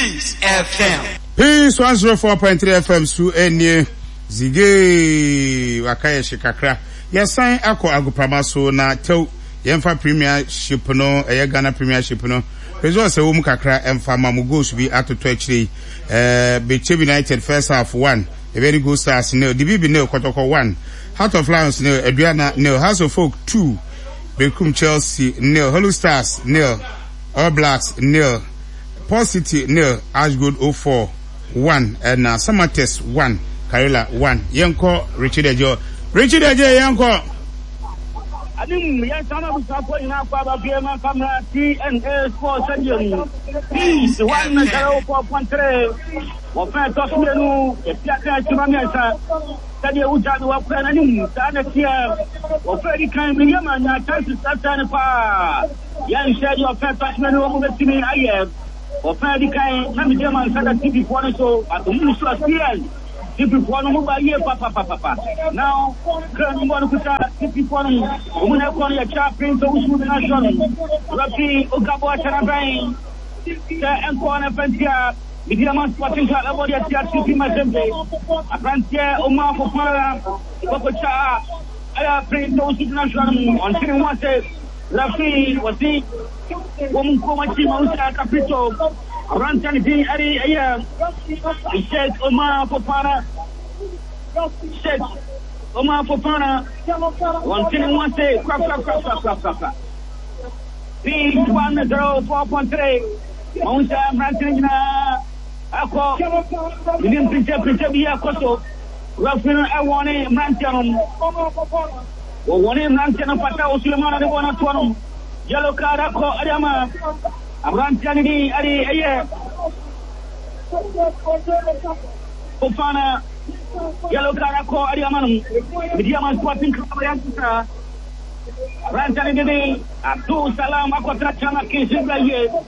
Peace FM. Peace 104.3 FM su enie zige wakaya shikakra. Yasan ako agoprama so na tew yemfa premiership no Ghana premiership no. Rezo se wo mu kakra emfa mamugosu bi atoto akire. Beche United first half 1. A very good stars nil. DBB nil Kotoko 1. Heart of Lions nil. Adriana nil. House of Folk 2. Bekum Chelsea nil. Hollow Stars nil. All Blacks nil. Paul City nil. Ashgood 04 1. And Samates 1. Karela 1. Yanko Richard Ejo. Richard Ejo Yanko. Adim yansana busafo ina kwa ba fiema kamera TNA Sports Stadium. Peace 104.3. Wo fa to smenu e piaka chimamiasa. Tadi uja wa kwa na nim sana tia. Wo fa di kan mi yama na chance sasa pa. Yan shedi wo fa to smenu wo betimi aye. Wo fa di kan na mi yama sana TV kwa so atumu so asian. People want to move here, papa. Now, currently, one of the people who are going to chaplain to the national. Rafi Ogabo Charabai, and Kwana Pentia, the Diamond Sporting about the TRCP Mazembe, a Francia, Omar Fofara, Popocha, I pray to the national on Siri Wase, Rafi was the woman Komachi Mausa Capito. Rantan di ari ayam Sheikh Omar Fofana one thing one say crap P 104.3 Mausa Rantan na ako bilim pinche biya koso Rafin awone Rantan Rantan pata Usman de bona tuanum yellow card ako adama Rantan di ari aye Fofana yellow card ko ari amanum Diamond Sporting Club yansa Rantan di Abdul Salam ako trachana kisibaye